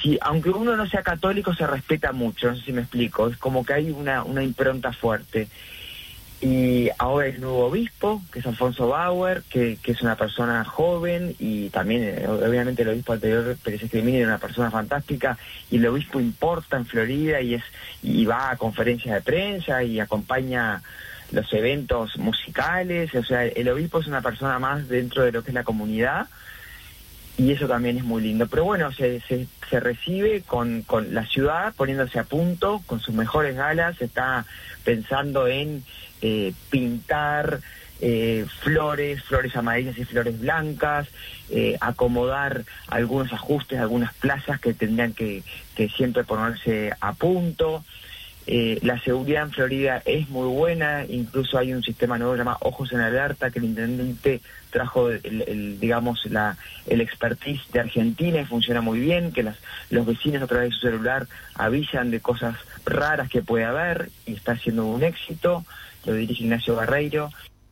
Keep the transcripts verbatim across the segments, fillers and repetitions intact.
sí, aunque uno no sea católico, se respeta mucho, no sé si me explico, es como que hay una, una impronta fuerte. Y ahora el nuevo obispo, que es Alfonso Bauer, que, que es una persona joven, y también, obviamente, el obispo anterior, Pérez Escrimini, era una persona fantástica, y el obispo importa en Florida y es y va a conferencias de prensa y acompaña los eventos musicales, o sea, el obispo es una persona más dentro de lo que es la comunidad, y eso también es muy lindo. Pero bueno, se, se, se recibe con, con la ciudad poniéndose a punto, con sus mejores galas, está pensando en eh, pintar eh, flores, flores amarillas y flores blancas, eh, acomodar algunos ajustes, algunas plazas que tendrían que, que siempre ponerse a punto. Eh, la seguridad en Florida es muy buena, incluso hay un sistema nuevo llamado Ojos en Alerta, que el intendente trajo el, el digamos la el expertise de Argentina y funciona muy bien, que las, los vecinos a través de su celular avisan de cosas raras que puede haber, y está siendo un éxito. Lo dirige Ignacio Barreiro.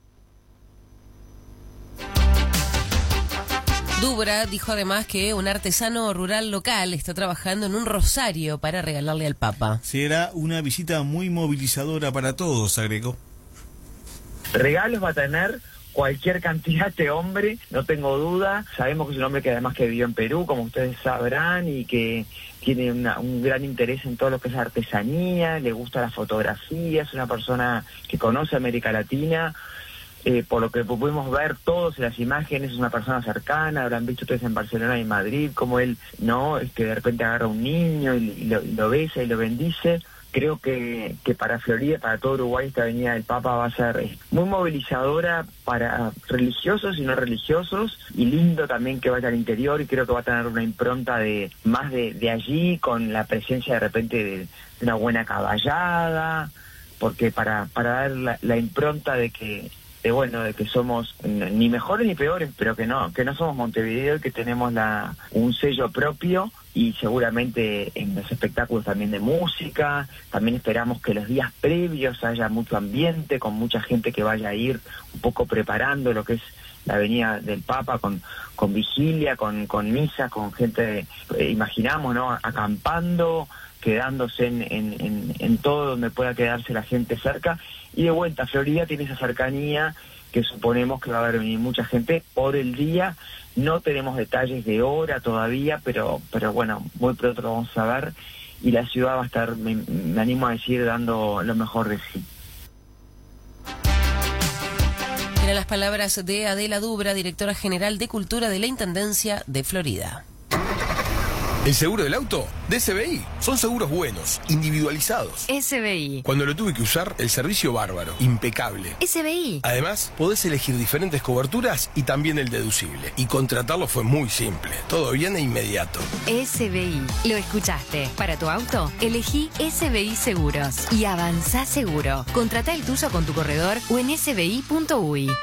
Dubra dijo además que un artesano rural local está trabajando en un rosario para regalarle al Papa. Será una visita muy movilizadora para todos, agregó. Regalos va a tener cualquier cantidad de hombre, no tengo duda. Sabemos que es un hombre que además que vivió en Perú, como ustedes sabrán, y que tiene una, un gran interés en todo lo que es artesanía, le gusta la fotografía, es una persona que conoce América Latina. Eh, por lo que pudimos ver todos en las imágenes, es una persona cercana, habrán visto ustedes en Barcelona y en Madrid, como él, ¿no? Es que de repente agarra a un niño y, y, lo, y lo besa y lo bendice. Creo que, que para Florida, para todo Uruguay, esta venida del Papa va a ser muy movilizadora para religiosos y no religiosos, y lindo también que vaya al interior, y creo que va a tener una impronta de más de, de allí, con la presencia de repente de, de una buena caballada, porque para, para dar la, la impronta de que de bueno, de que somos ni mejores ni peores, pero que no, que no somos Montevideo y que tenemos la un sello propio, y seguramente en los espectáculos también de música. También esperamos que los días previos haya mucho ambiente, con mucha gente que vaya a ir un poco preparando lo que es la venida del Papa, con, con vigilia, con, con misa, con gente, eh, imaginamos, ¿no?, acampando, quedándose en, en, en, en todo donde pueda quedarse la gente cerca. Y de vuelta, Florida tiene esa cercanía que suponemos que va a venir mucha gente por el día. No tenemos detalles de hora todavía, pero pero bueno, muy pronto lo vamos a ver, y la ciudad va a estar, me, me animo a decir, dando lo mejor de sí. Eran las palabras de Adela Dubra, directora general de Cultura de la Intendencia de Florida. ¿El seguro del auto? De S B I. Son seguros buenos, individualizados. S B I. Cuando lo tuve que usar, el servicio bárbaro, impecable. S B I. Además, podés elegir diferentes coberturas y también el deducible. Y contratarlo fue muy simple. Todo bien e inmediato. S B I. Lo escuchaste. Para tu auto, elegí S B I Seguros. Y avanzá seguro. Contratá el tuyo con tu corredor o en s b i punto u y.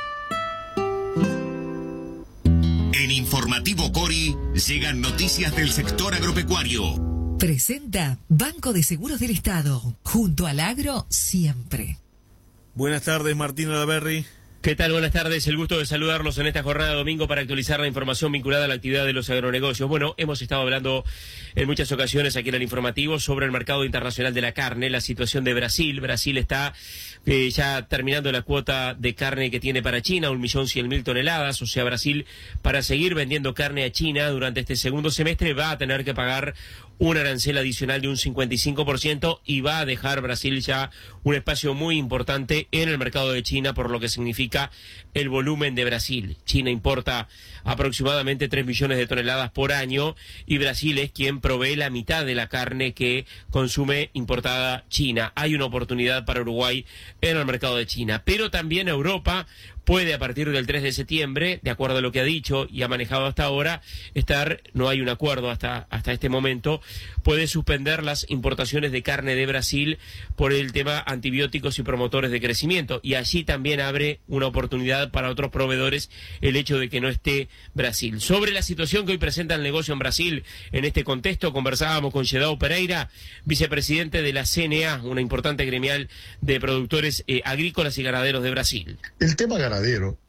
En Informativo Cori llegan noticias del sector agropecuario. Presenta Banco de Seguros del Estado. Junto al agro, siempre. Buenas tardes, Martín Olaverri. ¿Qué tal? Buenas tardes. El gusto de saludarlos en esta jornada de domingo para actualizar la información vinculada a la actividad de los agronegocios. Bueno, hemos estado hablando en muchas ocasiones aquí en el informativo sobre el mercado internacional de la carne, la situación de Brasil. Brasil está eh, ya terminando la cuota de carne que tiene para China, un millón cien mil toneladas. O sea, Brasil, para seguir vendiendo carne a China durante este segundo semestre, va a tener que pagar un arancel adicional de un cincuenta y cinco por ciento, y va a dejar Brasil ya un espacio muy importante en el mercado de China, por lo que significa el volumen de Brasil. China importa aproximadamente tres millones de toneladas por año, y Brasil es quien provee la mitad de la carne que consume importada China. Hay una oportunidad para Uruguay en el mercado de China, pero también Europa puede, a partir del tres de septiembre, de acuerdo a lo que ha dicho y ha manejado hasta ahora, estar, no hay un acuerdo hasta, hasta este momento, puede suspender las importaciones de carne de Brasil por el tema antibióticos y promotores de crecimiento, y allí también abre una oportunidad para otros proveedores el hecho de que no esté Brasil. Sobre la situación que hoy presenta el negocio en Brasil, en este contexto conversábamos con Gedao Pereira, vicepresidente de la C N A, una importante gremial de productores eh, agrícolas y ganaderos de Brasil. El tema ganadero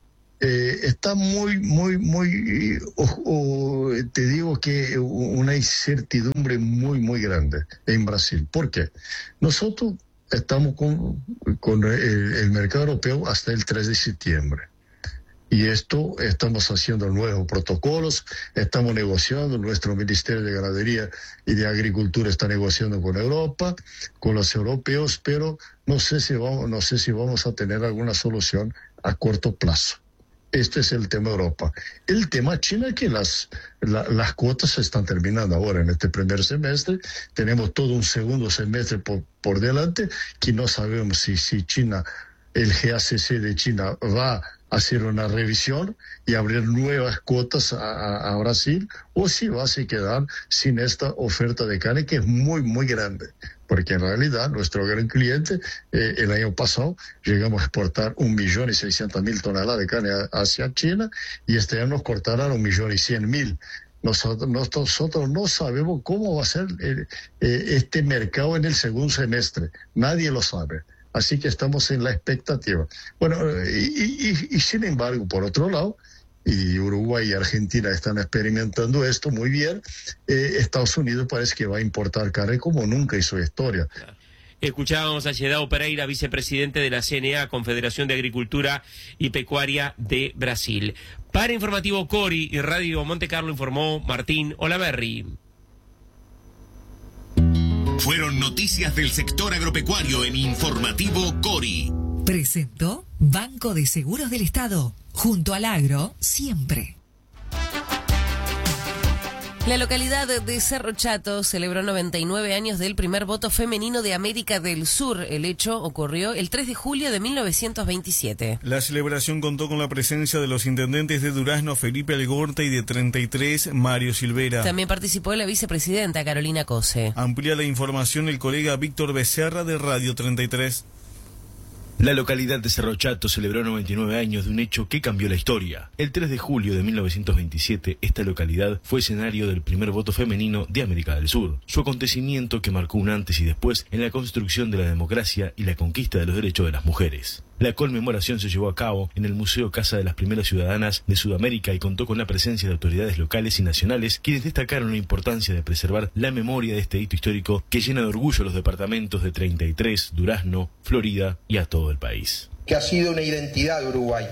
Eh, está muy, muy, muy, o, o, te digo que una incertidumbre muy, muy grande en Brasil. ¿Por qué? Nosotros estamos con, con el, el mercado europeo hasta el tres de septiembre. Y esto estamos haciendo nuevos protocolos, estamos negociando, nuestro Ministerio de Ganadería y de Agricultura está negociando con Europa, con los europeos, pero no sé si vamos, no sé si vamos a tener alguna solución a corto plazo. Este es el tema Europa. El tema China es que las, la, las cuotas se están terminando ahora en este primer semestre. Tenemos todo un segundo semestre por, por delante que no sabemos si, si China, el G A C C de China va a hacer una revisión y abrir nuevas cuotas a, a, a Brasil o si va a se quedar sin esta oferta de carne que es muy, muy grande. Porque en realidad nuestro gran cliente, eh, el año pasado llegamos a exportar un millón y seiscientas mil toneladas de carne a, hacia China y este año nos cortarán un millón y cien mil. Nosotros, nosotros no sabemos cómo va a ser eh, eh, este mercado en el segundo semestre. Nadie lo sabe. Así que estamos en la expectativa. Bueno, y, y, y sin embargo, por otro lado, y Uruguay y Argentina están experimentando esto muy bien, eh, Estados Unidos parece que va a importar carne como nunca en su historia. Escuchábamos a Gedao Pereira, vicepresidente de la C N A, Confederación de Agricultura y Pecuaria de Brasil. Para Informativo Cori y Radio Monte Carlo informó Martín Olaverri. Fueron noticias del sector agropecuario en Informativo Cori. Presentó Banco de Seguros del Estado. Junto al agro, siempre. La localidad de Cerro Chato celebró noventa y nueve años del primer voto femenino de América del Sur. El hecho ocurrió el tres de julio de mil novecientos veintisiete. La celebración contó con la presencia de los intendentes de Durazno, Felipe Algorta, y de treinta y tres, Mario Silvera. También participó la vicepresidenta Carolina Cose. Amplía la información el colega Víctor Becerra de Radio treinta y tres. La localidad de Cerro Chato celebró noventa y nueve años de un hecho que cambió la historia. El tres de julio de mil novecientos veintisiete, esta localidad fue escenario del primer voto femenino de América del Sur. Su acontecimiento que marcó un antes y después en la construcción de la democracia y la conquista de los derechos de las mujeres. La conmemoración se llevó a cabo en el Museo Casa de las Primeras Ciudadanas de Sudamérica y contó con la presencia de autoridades locales y nacionales, quienes destacaron la importancia de preservar la memoria de este hito histórico que llena de orgullo a los departamentos de treinta y tres, Durazno, Florida y a todo el país. Que ha sido una identidad de Uruguay.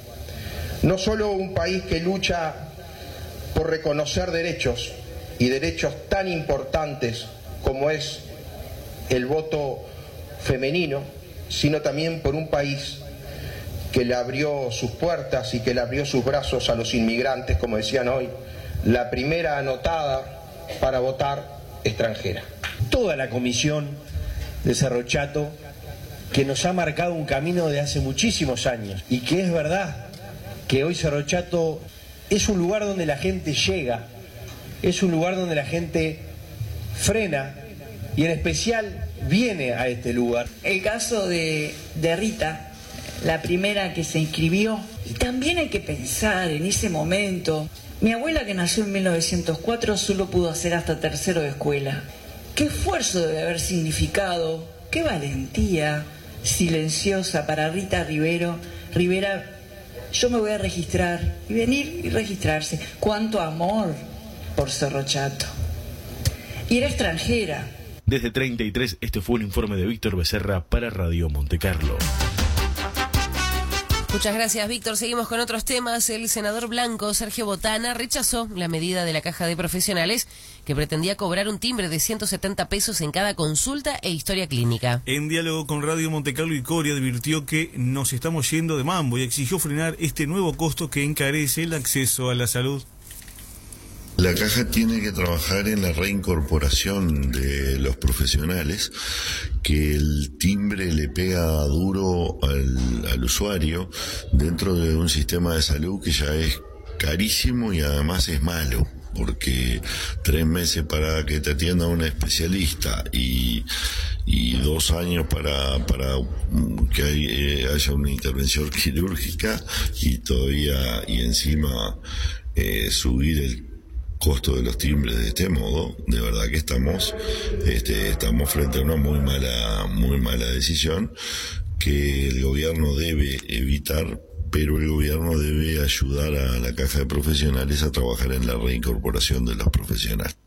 No solo un país que lucha por reconocer derechos y derechos tan importantes como es el voto femenino, sino también por un país que le abrió sus puertas y que le abrió sus brazos a los inmigrantes, como decían hoy, la primera anotada para votar extranjera. Toda la comisión de Cerro Chato, que nos ha marcado un camino de hace muchísimos años, y que es verdad que hoy Cerro Chato es un lugar donde la gente llega, es un lugar donde la gente frena y en especial viene a este lugar. El caso de, de Rita, la primera que se inscribió, y también hay que pensar en ese momento. Mi abuela, que nació en mil novecientos cuatro, solo pudo hacer hasta tercero de escuela. Qué esfuerzo debe haber significado, qué valentía silenciosa para Rita Rivero, Rivera. Yo me voy a registrar y venir y registrarse. Cuánto amor por Cerro Chato. Y era extranjera. Desde treinta y tres, este fue un informe de Víctor Becerra para Radio Monte Carlo. Muchas gracias, Víctor. Seguimos con otros temas. El senador blanco Sergio Botana rechazó la medida de la Caja de Profesionales que pretendía cobrar un timbre de ciento setenta pesos en cada consulta e historia clínica. En diálogo con Radio Monte Carlo y Cori advirtió que nos estamos yendo de mambo y exigió frenar este nuevo costo que encarece el acceso a la salud. La Caja tiene que trabajar en la reincorporación de los profesionales, que el timbre le pega duro al, al usuario dentro de un sistema de salud que ya es carísimo y además es malo, porque tres meses para que te atienda un especialista y, y dos años para, para que hay, eh, haya una intervención quirúrgica y todavía y encima eh, subir el costo de los timbres de este modo, de verdad que estamos este, estamos frente a una muy mala muy mala decisión que el gobierno debe evitar pero el gobierno debe ayudar a la caja de profesionales a trabajar en la reincorporación de los profesionales.